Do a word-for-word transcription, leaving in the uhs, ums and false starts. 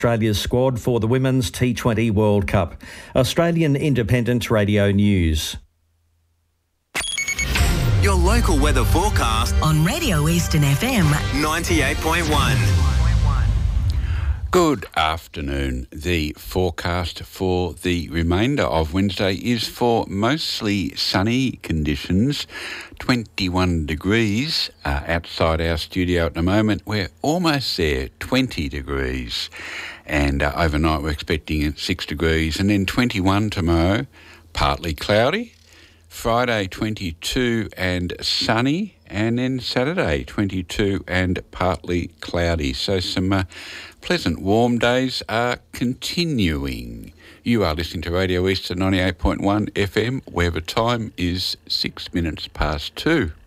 Australia's squad for the Women's T twenty World Cup. Australian Independent Radio News. Your local weather forecast on Radio Eastern F M ninety-eight point one. Good afternoon. The forecast for the remainder of Wednesday is for mostly sunny conditions, twenty-one degrees uh, outside our studio at the moment. We're almost there, twenty degrees. And uh, overnight we're expecting six degrees, and then twenty-one tomorrow, partly cloudy. Friday twenty-two and sunny, and then Saturday twenty-two and partly cloudy. So some uh, pleasant warm days are continuing. You are listening to Radio Eastern ninety-eight point one F M, where the time is six minutes past two.